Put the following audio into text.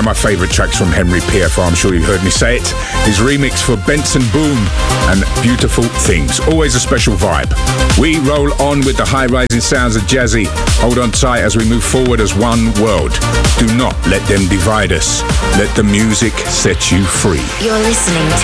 of my favourite tracks from Henry PFR, I'm sure you've heard me say it. His remix for Benson Boone and Beautiful Things. Always a special vibe. We roll on with the high-rising sounds of Jazzy. Hold on tight as we move forward as one world. Do not let them divide us. Let the music set you free. You're listening to